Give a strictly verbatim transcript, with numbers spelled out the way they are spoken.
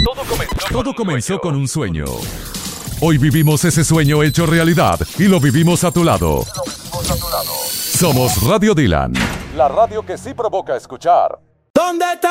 Todo comenzó, Todo comenzó con un sueño. Hoy vivimos ese sueño hecho realidad y lo vivimos a tu lado. Somos Radio Dylan, la radio que sí provoca escuchar. ¿Dónde está?